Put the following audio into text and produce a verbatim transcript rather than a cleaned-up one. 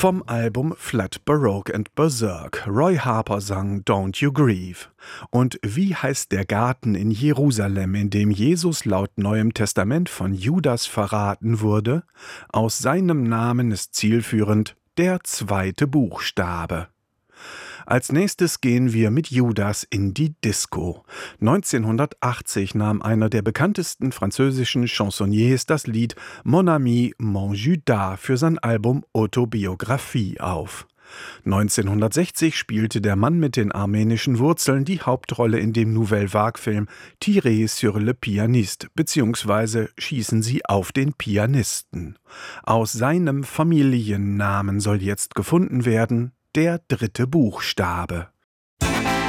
Vom Album Flat Baroque and Berserk. Roy Harper sang Don't You Grieve. Und wie heißt der Garten in Jerusalem, in dem Jesus laut Neuem Testament von Judas verraten wurde? Aus seinem Namen ist zielführend der zweite Buchstabe. Als nächstes gehen wir mit Judas in die Disco. neunzehnhundertachtzig nahm einer der bekanntesten französischen Chansonniers das Lied Mon ami, mon Judas für sein Album Autobiographie auf. neunzehnhundertsechzig spielte der Mann mit den armenischen Wurzeln die Hauptrolle in dem Nouvelle Vague-Film Tirez sur le pianiste bzw. Schießen Sie auf den Pianisten. Aus seinem Familiennamen soll jetzt gefunden werden der dritte Buchstabe.